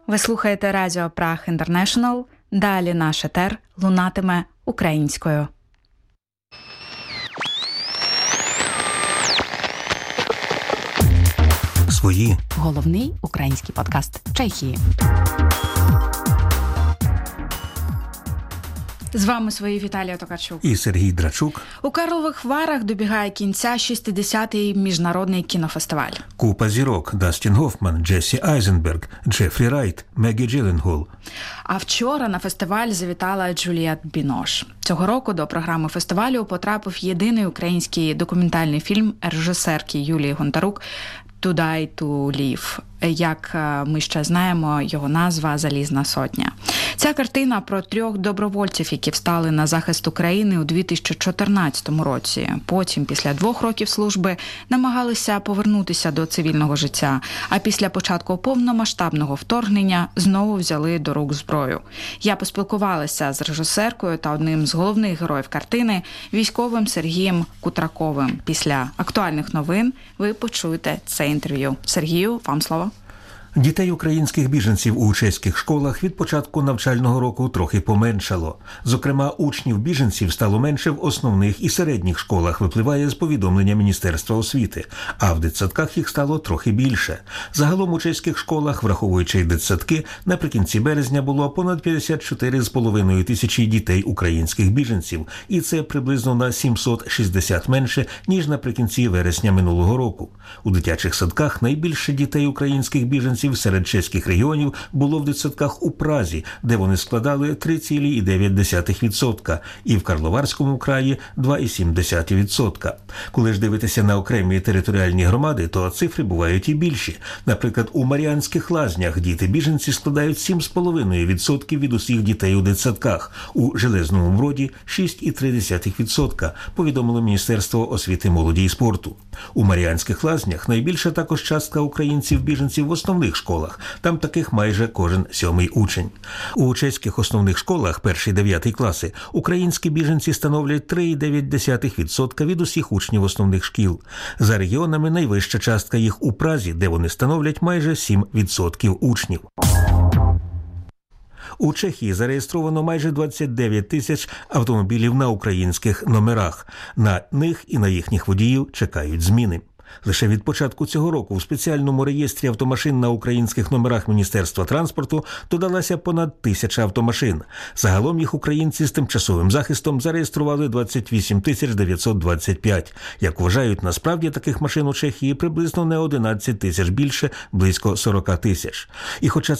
Ви слухаєте Радіо Праг Інтернешнл. Далі наш етер лунатиме українською. Свої. Головний український подкаст Чехії. З вами свої Віталія Токарчук і Сергій Драчук. У Карлових Варах добігає кінця 60-й міжнародний кінофестиваль. Купа зірок: Дастін Гофман, Джесі Айзенберг, Джефрі Райт, Мегі Джилленхол. А вчора на фестиваль завітала Джулієт Бінош. Цього року до програми фестивалю потрапив єдиний український документальний фільм режисерки Юлії Гонтарук «To die to live». Як ми ще знаємо, його назва «Залізна сотня». Ця картина про 3 добровольців, які встали на захист України у 2014 році. Потім, після 2 років служби, намагалися повернутися до цивільного життя, а після початку повномасштабного вторгнення знову взяли до рук зброю. Я поспілкувалася з режисеркою та одним з головних героїв картини, військовим Сергієм Кутраковим. Після актуальних новин ви почуєте це інтерв'ю. Сергію, вам слово. Дітей українських біженців у чеських школах від початку навчального року трохи поменшало. Зокрема, учнів біженців стало менше в основних і середніх школах, випливає з повідомлення Міністерства освіти, а в дитсадках їх стало трохи більше. Загалом у чеських школах, враховуючи дитсадки, наприкінці березня було понад 54,5 тисячі дітей українських біженців, і це приблизно на 760 менше, ніж наприкінці вересня минулого року. У дитячих садках найбільше дітей українських біженців серед чеських регіонів було в дитсадках у Празі, де вони складали 3,9%, і в Карловарському краї 2,7%. Коли ж дивитися на окремі територіальні громади, то цифри бувають і більші. Наприклад, у Мар'янських Лазнях діти-біженці складають 7,5% від усіх дітей у дитсадках, у Железному Броді 6,3%, повідомило Міністерство освіти, молоді і спорту. У Мар'янських Лазнях найбільша також частка українців-біженців в основних школах. Там таких майже кожен 7-й учень. У чеських основних школах 1-9 класи українські біженці становлять 3,9% від усіх учнів основних шкіл. За регіонами найвища частка їх у Празі, де вони становлять майже 7% учнів. У Чехії зареєстровано майже 29 тисяч автомобілів на українських номерах. На них і на їхніх водіїв чекають зміни. Лише від початку цього року в спеціальному реєстрі автомашин на українських номерах Міністерства транспорту додалася понад 1000 автомашин. Загалом їх українці з тимчасовим захистом зареєстрували 28 925. Як вважають, насправді таких машин у Чехії приблизно не 11 тисяч більше, близько 40 тисяч. І хоча